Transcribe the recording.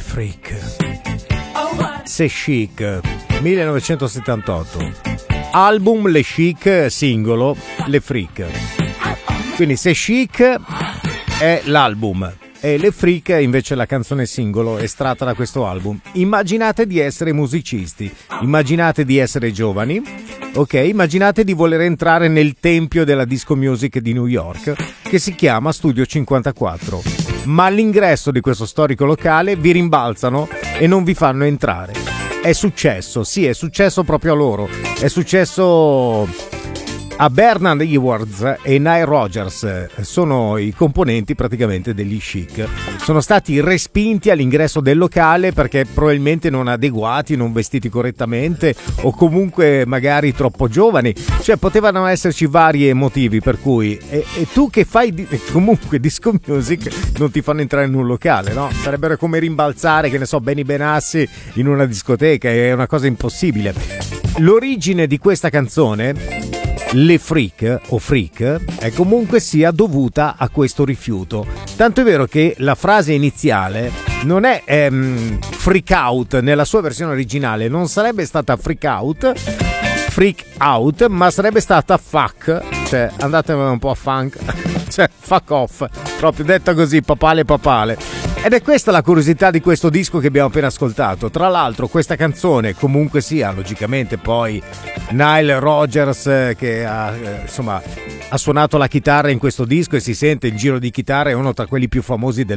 Freak. C'est Chic, 1978. Album Le Chic, singolo Le Freak. Quindi C'est Chic è l'album e Le Freak invece la canzone singolo estratta da questo album. Immaginate di essere musicisti, immaginate di essere giovani, ok? Immaginate di voler entrare nel tempio della disco music di New York che si chiama Studio 54, ma all'ingresso di questo storico locale vi rimbalzano e non vi fanno entrare. È successo, sì, è successo proprio a loro, è successo a Bernard Edwards e Nile Rodgers, sono i componenti praticamente degli Chic. Sono stati respinti all'ingresso del locale perché probabilmente non adeguati, non vestiti correttamente o comunque magari troppo giovani. Cioè potevano esserci vari motivi per cui e tu che fai comunque disco music non ti fanno entrare in un locale, no? Sarebbero come rimbalzare, che ne so, Benny Benassi in una discoteca, è una cosa impossibile. L'origine di questa canzone, Le Freak o Freak, è comunque sia dovuta a questo rifiuto. Tanto è vero che la frase iniziale non è freak out nella sua versione originale, non sarebbe stata freak out, ma sarebbe stata fuck, cioè andate un po' a funk, cioè fuck off, proprio detta così, papale. Ed è questa la curiosità di questo disco che abbiamo appena ascoltato. Tra l'altro questa canzone comunque sia, logicamente poi Nile Rodgers che ha suonato la chitarra in questo disco e si sente il giro di chitarra, è uno tra quelli più famosi del